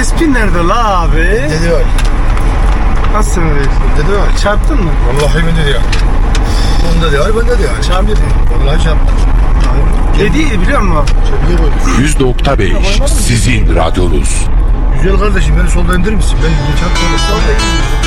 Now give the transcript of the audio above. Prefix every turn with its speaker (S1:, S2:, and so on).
S1: Tespih nerede la abi?
S2: Dedi var.
S1: Nasıl sen öyle?
S2: Dedi var.
S1: Çarptın mı?
S2: Vallahi ben dedi ya. Onda de var, bende de var.
S1: Çarptı.
S2: Vallahi çarptı.
S1: Kediydi biliyor musun?
S2: Çebiye koydum.
S3: 100.5 sizin radyonuz.
S2: Güzel kardeşim beni solda indirir misin? Ben çarptım.